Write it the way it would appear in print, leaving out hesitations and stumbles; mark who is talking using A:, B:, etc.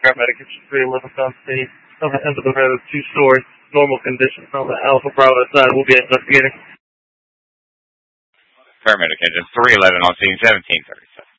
A: paramedic at 311 on scene. On the end of the road, 2 stories, normal condition on the Alpha Bravo side. We'll be investigating.
B: Paramedic engine 311 on scene 1737.